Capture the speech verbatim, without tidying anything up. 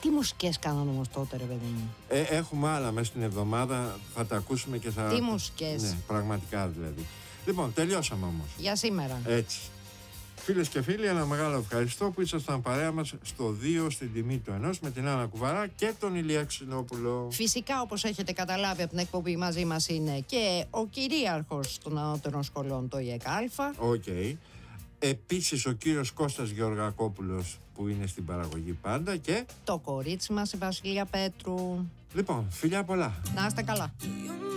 Τι μουσικές κάναν όμως τότε, ρε παιδί μου? Ε, έχουμε άλλα μέσα στην εβδομάδα, θα τα ακούσουμε και θα... Τι μουσικές? Ναι, πραγματικά δηλαδή. Λοιπόν, τελειώσαμε όμως. Για σήμερα. Έτσι. Φίλες και φίλοι, ένα μεγάλο ευχαριστώ που ήσασταν παρέα μας στο δύο στην τιμή του ενός με την Άννα Κουβαρά και τον Ηλία Ξινόπουλο. Φυσικά, όπως έχετε καταλάβει από την εκπομπή, μαζί μας είναι και ο κυρίαρχος των ανώτερων σχολών, το ΙΕΚΑ. Οκ. Okay. Επίσης ο κύριος Κώστας Γεωργακόπουλος που είναι στην παραγωγή πάντα και... το κορίτσι μας η Βασιλεία Πέτρου. Λοιπόν, φιλιά πολλά. Να είστε καλά.